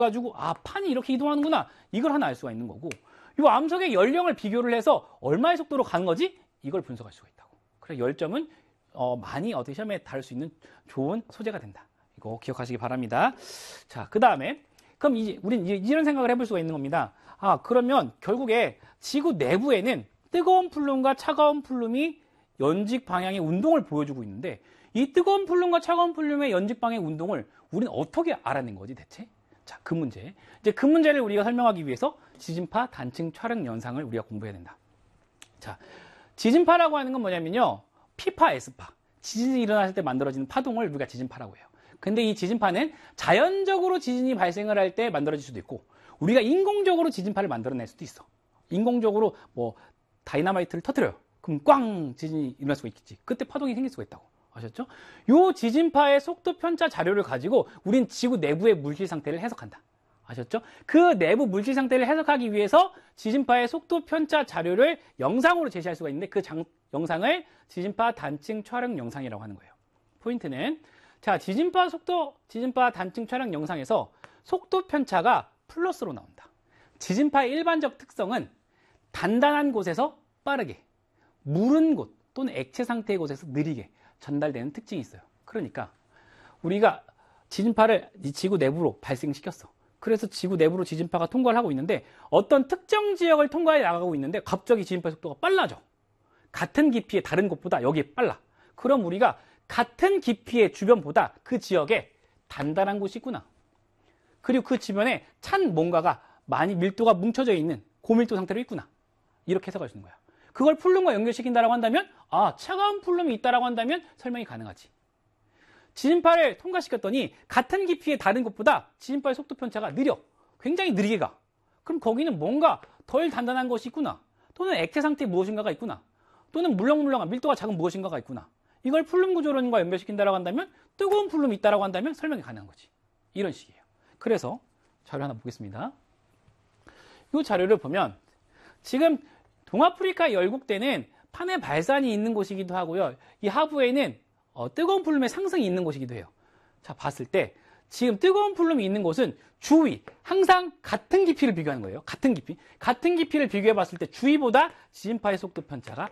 가지고 아, 판이 이렇게 이동하는구나. 이걸 하나 알 수가 있는 거고, 이 암석의 연령을 비교를 해서 얼마의 속도로 가는 거지? 이걸 분석할 수가 있다고. 그래서 열점은 많이 어떻게 시험에 다룰 수 있는 좋은 소재가 된다. 이거 기억하시기 바랍니다. 자, 그 다음에 그럼 이제 우린 이런 생각을 해볼 수가 있는 겁니다. 아, 그러면 결국에 지구 내부에는 뜨거운 플룸과 차가운 플룸이 연직 방향의 운동을 보여주고 있는데, 이 뜨거운 플룸과 차가운 플룸의 연직 방향의 운동을 우리는 어떻게 알아낸 거지 대체? 자, 그 문제. 이제 그 문제를 우리가 설명하기 위해서 지진파 단층 촬영 영상을 우리가 공부해야 된다. 자, 지진파라고 하는 건 뭐냐면요, P파, S파, 지진이 일어났을 때 만들어지는 파동을 우리가 지진파라고 해요. 근데 이 지진파는 자연적으로 지진이 발생을 할 때 만들어질 수도 있고, 우리가 인공적으로 지진파를 만들어낼 수도 있어. 인공적으로 뭐 다이너마이트를 터뜨려요. 그럼 꽝 지진이 일어날 수가 있겠지. 그때 파동이 생길 수가 있다고. 아셨죠? 요 지진파의 속도 편차 자료를 가지고 우린 지구 내부의 물질 상태를 해석한다. 아셨죠? 그 내부 물질 상태를 해석하기 위해서 지진파의 속도 편차 자료를 영상으로 제시할 수가 있는데, 그 영상을 지진파 단층 촬영 영상이라고 하는 거예요. 포인트는, 자, 지진파 단층 촬영 영상에서 속도 편차가 플러스로 나온다. 지진파의 일반적 특성은 단단한 곳에서 빠르게, 무른 곳 또는 액체 상태의 곳에서 느리게 전달되는 특징이 있어요. 그러니까 우리가 지진파를 이 지구 내부로 발생시켰어. 그래서 지구 내부로 지진파가 통과를 하고 있는데, 어떤 특정 지역을 통과해 나가고 있는데 갑자기 지진파의 속도가 빨라져. 같은 깊이의 다른 곳보다 여기에 빨라. 그럼 우리가 같은 깊이의 주변보다 그 지역에 단단한 곳이 있구나. 그리고 그 주변에 찬 뭔가가 많이 밀도가 뭉쳐져 있는 고밀도 상태로 있구나. 이렇게 해석할 수 있는 거야. 그걸 플룸과 연결시킨다라고 한다면, 아, 차가운 플룸이 있다라고 한다면 설명이 가능하지. 지진파를 통과시켰더니 같은 깊이의 다른 곳보다 지진파의 속도 편차가 느려. 굉장히 느리게 가. 그럼 거기는 뭔가 덜 단단한 것이 있구나. 또는 액체 상태에 무엇인가가 있구나. 또는 물렁물렁한 밀도가 작은 무엇인가가 있구나. 이걸 플룸 구조론과 연결시킨다라고 한다면, 뜨거운 플룸이 있다라고 한다면 설명이 가능한 거지. 이런 식이에요. 그래서 자료 하나 보겠습니다. 이 자료를 보면 지금 동아프리카 열국대는 판의 발산이 있는 곳이기도 하고요. 이 하부에는 뜨거운 플룸의 상승이 있는 곳이기도 해요. 자, 봤을 때 지금 뜨거운 플룸이 있는 곳은 주위, 항상 같은 깊이를 비교하는 거예요. 같은 깊이. 같은 깊이를 비교해 봤을 때 주위보다 지진파의 속도 편차가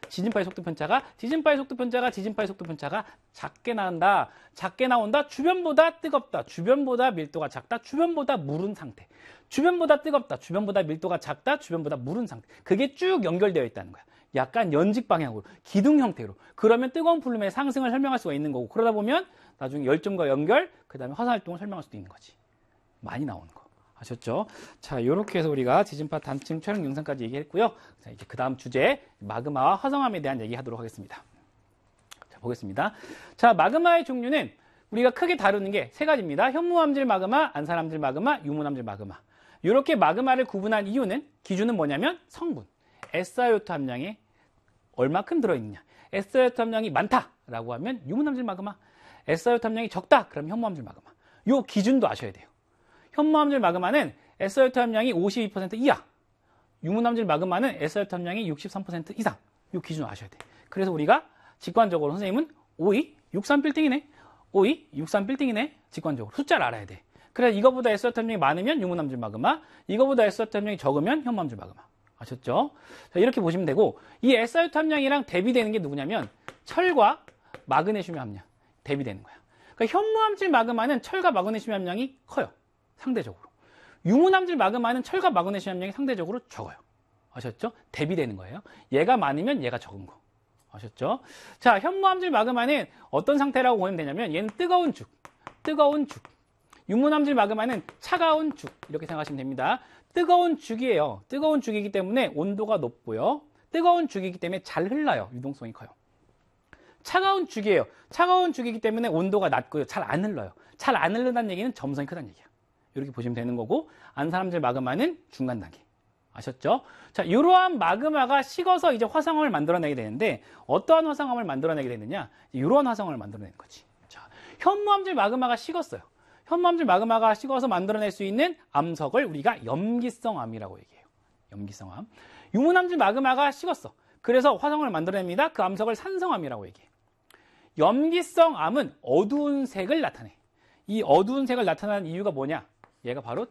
작게 나온다. 작게 나온다. 주변보다 뜨겁다. 주변보다 밀도가 작다. 주변보다 무른 상태. 주변보다 뜨겁다. 주변보다 밀도가 작다. 주변보다 무른 상태. 그게 쭉 연결되어 있다는 거야. 약간 연직 방향으로, 기둥 형태로. 그러면 뜨거운 플룸의 상승을 설명할 수가 있는 거고, 그러다 보면 나중에 열점과 연결, 그 다음에 화산 활동을 설명할 수도 있는 거지. 많이 나오는 거. 아셨죠? 자, 이렇게 해서 우리가 지진파 단층 촬영 영상까지 얘기했고요. 자, 이제 그 다음 주제, 마그마와 화성암에 대한 얘기 하도록 하겠습니다. 자, 보겠습니다. 자, 마그마의 종류는 우리가 크게 다루는 게 세 가지입니다. 현무암질 마그마, 안산암질 마그마, 유문암질 마그마. 이렇게 마그마를 구분한 이유는, 기준은 뭐냐면 성분. SiO2 함량이 얼마큼 들어있느냐. SiO2 함량이 많다라고 하면 유문암질 마그마, SiO2 함량이 적다 그럼 현무암질 마그마. 요 기준도 아셔야 돼요. 현무암질 마그마는 SiO2 함량이 52% 이하, 유문암질 마그마는 SiO2 함량이 63% 이상. 요 기준 아셔야 돼. 그래서 우리가 직관적으로 선생님은 52, 63빌딩이네. 52, 63빌딩이네. 직관적으로 숫자를 알아야 돼. 그래서 이거보다 SiO2 함량이 많으면 유문암질 마그마, 이거보다 SiO2 함량이 적으면 현무암질 마그마. 아셨죠? 자, 이렇게 보시면 되고, 이 SiO2 함량이랑 대비되는 게 누구냐면 철과 마그네슘 함량 대비되는 거야. 그러니까 현무암질 마그마는 철과 마그네슘 함량이 커요. 상대적으로. 유문암질 마그마는 철과 마그네슘 함량이 상대적으로 적어요. 아셨죠? 대비되는 거예요. 얘가 많으면 얘가 적은 거. 아셨죠? 자, 현무암질 마그마는 어떤 상태라고 보면 되냐면, 얘는 뜨거운 죽. 유문암질 마그마는 차가운 죽. 이렇게 생각하시면 됩니다. 뜨거운 죽이에요. 뜨거운 죽이기 때문에 온도가 높고요. 뜨거운 죽이기 때문에 잘 흘러요. 유동성이 커요. 차가운 죽이에요. 차가운 죽이기 때문에 온도가 낮고요. 잘 안 흘러요. 잘 안 흐른다는 얘기는 점성이 크다는 얘기야. 이렇게 보시면 되는 거고, 안산암질 마그마는 중간 단계. 아셨죠? 자, 이러한 마그마가 식어서 이제 화성암을 만들어내게 되는데, 어떠한 화성암을 만들어내게 되느냐? 이러한 화성암을 만들어내는 거지. 자, 현무암질 마그마가 식었어요. 현무암질 마그마가 식어서 만들어낼 수 있는 암석을 우리가 염기성암이라고 얘기해요. 염기성암. 유문암질 마그마가 식었어. 그래서 화성을 만들어냅니다. 그 암석을 산성암이라고 얘기해요. 염기성암은 어두운 색을 나타내. 이 어두운 색을 나타내는 이유가 뭐냐? 얘가 바로